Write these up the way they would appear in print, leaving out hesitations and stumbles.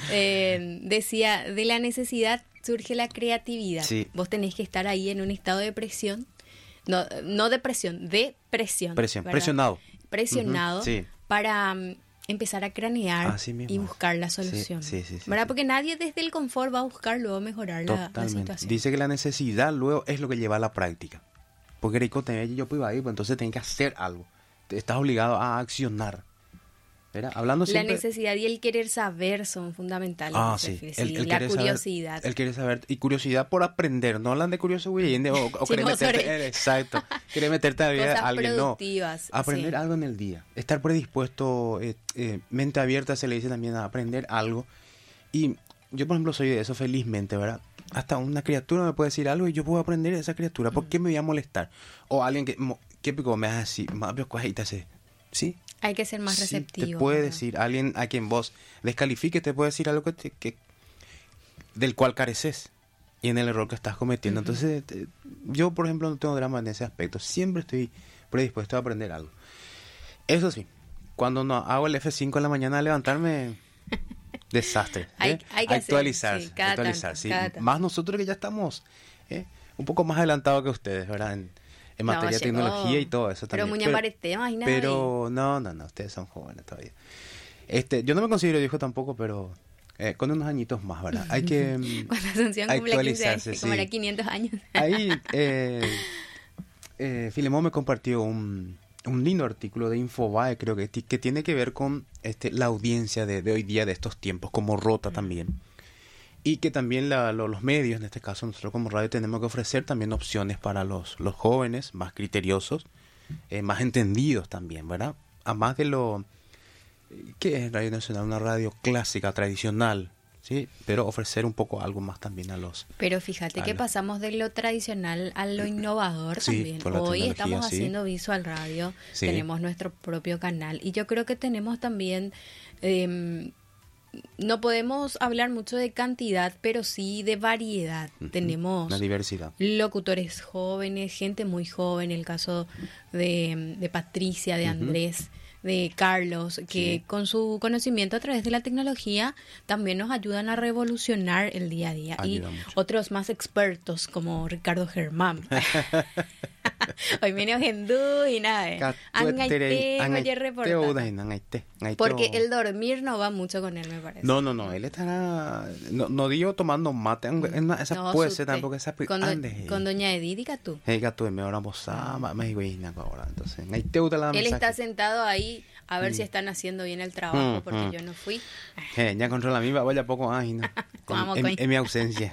Decía, de la necesidad surge la creatividad. Sí. Vos tenés que estar ahí en un estado de presión, no depresión, de presión. Presión, ¿verdad? presionado. Sí. Para empezar a cranear Así mismo. y buscar la solución. Sí. ¿Verdad? Porque nadie desde el confort va a buscar luego mejorar la situación. Dice que la necesidad luego es lo que lleva a la práctica. Porque yo puedo ir, pues entonces tengo que hacer algo. Estás obligado a accionar. ¿Verdad? Hablando siempre... La necesidad y el querer saber son fundamentales. Sí. La curiosidad. El querer saber. Y curiosidad por aprender. No hablan de curiosidad o querer meterte... Exacto. Querer meterte a la vida de alguien. Productivas, no. Aprender algo en el día. Estar predispuesto, mente abierta se le dice también a aprender algo. Y yo, por ejemplo, soy de eso felizmente, ¿verdad? Hasta una criatura me puede decir algo y yo puedo aprender de esa criatura. ¿Por qué me voy a molestar? O alguien que pico me hace así, más ¿sí? Hay que ser más receptivo. Te puede decir, alguien a quien vos descalifique, te puede decir algo del cual careces y en el error que estás cometiendo. Entonces, yo, por ejemplo, no tengo drama en ese aspecto. Siempre estoy predispuesto a aprender algo. Eso sí, cuando no hago el F5 en la mañana a levantarme, desastre. Hay que actualizarse. Hacer, cada tanto. Más nosotros que ya estamos un poco más adelantados que ustedes, ¿verdad? En materia de tecnología y todo eso también. Pero Muña Marete, imagínate. Pero no, ustedes son jóvenes todavía. Yo no me considero viejo tampoco, pero con unos añitos más, ¿verdad? Hay que cuando Asunción cumple 15 años, como era 500 años. Ahí Filemón me compartió un lindo artículo de Infobae, creo que tiene que ver con la audiencia de hoy día, de estos tiempos, como rota también. Y que también los medios, en este caso nosotros como radio, tenemos que ofrecer también opciones para los jóvenes más criteriosos, más entendidos también, ¿verdad? Además de ¿qué es Radio Nacional? Una radio clásica, tradicional, ¿sí? Pero ofrecer un poco algo más también a los... Pero fíjate que pasamos de lo tradicional a lo innovador también. Hoy estamos haciendo Visual Radio, tenemos nuestro propio canal y yo creo que tenemos también... no podemos hablar mucho de cantidad, pero sí de variedad. Tenemos una diversidad. Locutores jóvenes, gente muy joven, el caso de Patricia, de Andrés, de Carlos, que con su conocimiento a través de la tecnología también nos ayudan a revolucionar el día a día. Ayuda y mucho. Otros más expertos como Ricardo Germán. Hoy menos gendú y nada. Porque el dormir no va mucho con él, me parece. No, él estará, no digo tomando mate, esa puede ser tampoco esa con doña Edith tú. Me ahora ahora, entonces, él está sentado ahí a ver si están haciendo bien el trabajo, porque yo no fui. Ya controla mi vaya poco, en mi ausencia.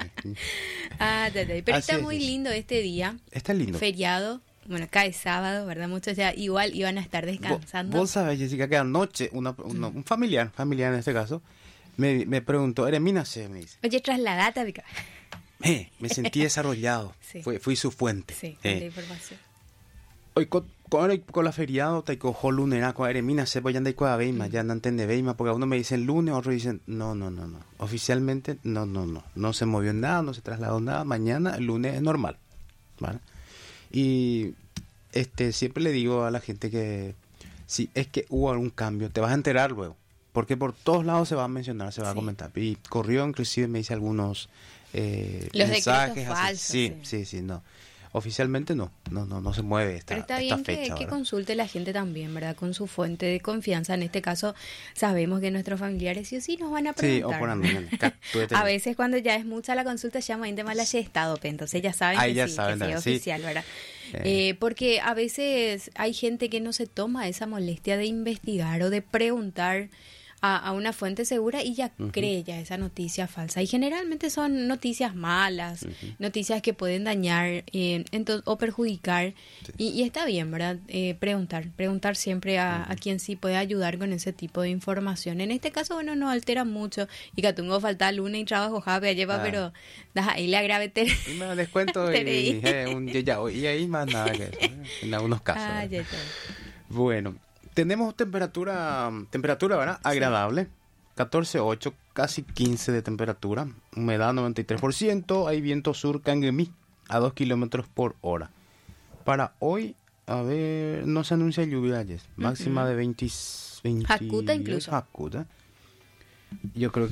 Pero está muy lindo este día. Está lindo. Feriado. Bueno, cae sábado, ¿verdad? Muchos ya igual iban a estar descansando. Vos sabés, Jessica, que anoche un familiar en este caso, me preguntó, ¿Eremina se me dice? Oye, trasladate. Me sentí desarrollado. Sí. Fui su fuente. Sí, de información. Hoy con la feriado, te cojo lunes, con Eremina se voy a andar con la Beima, ya no entiende Beima, porque a uno me dicen lunes, otro dicen, no. Oficialmente, no se movió nada, no se trasladó nada, mañana, el lunes es normal, ¿vale? Y siempre le digo a la gente que si es que hubo algún cambio, te vas a enterar luego, porque por todos lados se va a mencionar, se va a comentar. Y corrió, inclusive me dice algunos los mensajes falsos, sí, no. Oficialmente no se mueve esta fecha. Pero está bien que consulte la gente también, ¿verdad? Con su fuente de confianza. En este caso, sabemos que nuestros familiares sí nos van a preguntar. A veces cuando ya es mucha la consulta, llama en tema la estado, entonces ya saben que sí es oficial, ¿verdad? Porque a veces hay gente que no se toma esa molestia de investigar o de preguntar a una fuente segura y ya cree ya esa noticia falsa. Y generalmente son noticias malas, noticias que pueden dañar o perjudicar. Sí. Y está bien, ¿verdad? Preguntar siempre a quien sí puede ayudar con ese tipo de información. En este caso, bueno, no altera mucho. Y que tengo falta lunes y trabajo, jabe, lleva, pero ahí le agravete. Y me descuento y ahí más nada que eso, en algunos casos. Bueno. Tenemos temperatura, ¿verdad? Agradable. 14.8, casi 15 de temperatura. Humedad 93%. Hay viento sur Canguemí a 2 kilómetros por hora. Para hoy, a ver, no se anuncia lluvia. Máxima de 20. Jacuta incluso. Jacuta. Yo creo